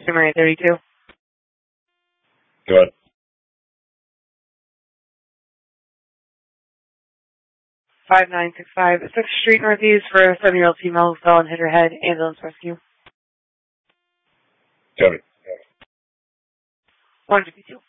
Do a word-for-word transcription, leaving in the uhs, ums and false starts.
Summary thirty-two. Go ahead. five nine six five, sixth Street Northeast for a seven-year-old female who fell and hit her head. Ambulance rescue. Cody. one fifty-two.